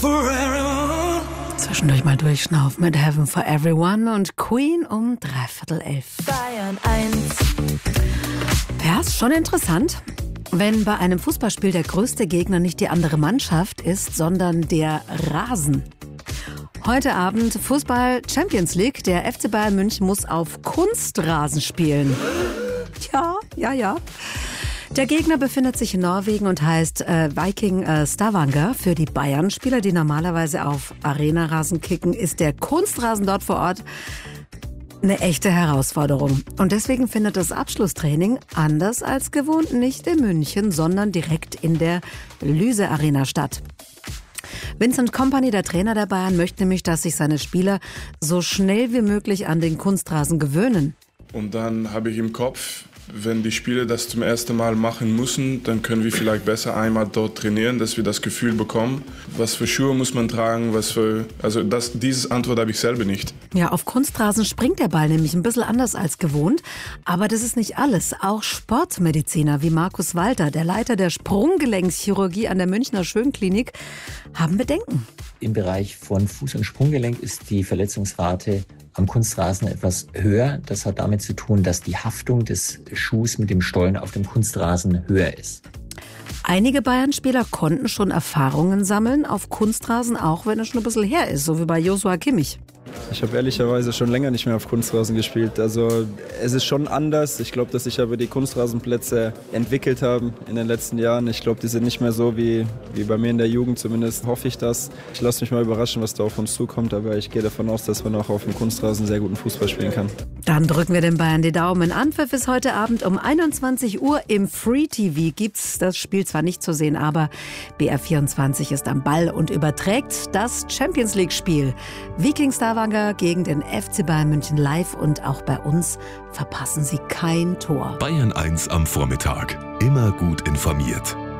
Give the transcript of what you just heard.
for everyone. Zwischendurch mal durchschnaufen mit Heaven for Everyone und Queen um 11:45. Bayern 1. Ja, ist schon interessant, wenn bei einem Fußballspiel der größte Gegner nicht die andere Mannschaft ist, sondern der Rasen. Heute Abend Fußball Champions League. Der FC Bayern München muss auf Kunstrasen spielen. Ja. Der Gegner befindet sich in Norwegen und heißt Viking Stavanger. Für die Bayern-Spieler, die normalerweise auf Arena-Rasen kicken, ist der Kunstrasen dort vor Ort eine echte Herausforderung. Und deswegen findet das Abschlusstraining anders als gewohnt nicht in München, sondern direkt in der Lyse Arena statt. Vincent Kompany, der Trainer der Bayern, möchte nämlich, dass sich seine Spieler so schnell wie möglich an den Kunstrasen gewöhnen. Und dann habe ich im Kopf, wenn die Spieler das zum ersten Mal machen müssen, dann können wir vielleicht besser einmal dort trainieren, dass wir das Gefühl bekommen, was für Schuhe muss man tragen, diese Antwort habe ich selber nicht. Ja, auf Kunstrasen springt der Ball nämlich ein bisschen anders als gewohnt. Aber das ist nicht alles. Auch Sportmediziner wie Markus Walter, der Leiter der Sprunggelenkschirurgie an der Münchner Schönklinik, haben Bedenken. Im Bereich von Fuß- und Sprunggelenk ist die Verletzungsrate am Kunstrasen etwas höher. Das hat damit zu tun, dass die Haftung des Schuhs mit dem Stollen auf dem Kunstrasen höher ist. Einige Bayern-Spieler konnten schon Erfahrungen sammeln auf Kunstrasen, auch wenn es schon ein bisschen her ist, so wie bei Joshua Kimmich. Ich habe ehrlicherweise schon länger nicht mehr auf Kunstrasen gespielt. Also es ist schon anders. Ich glaube, dass sich aber die Kunstrasenplätze entwickelt haben in den letzten Jahren. Ich glaube, die sind nicht mehr so wie bei mir in der Jugend. Zumindest hoffe ich das. Ich lasse mich mal überraschen, was da auf uns zukommt. Aber ich gehe davon aus, dass man auch auf dem Kunstrasen sehr guten Fußball spielen kann. Dann drücken wir den Bayern die Daumen. Anpfiff ist heute Abend um 21 Uhr. Im Free TV gibt's das Spiel zwar nicht zu sehen, aber BR24 ist am Ball und überträgt das Champions League Spiel. Viking Stavanger gegen den FC Bayern München live und auch bei uns verpassen Sie kein Tor. Bayern 1 am Vormittag. Immer gut informiert.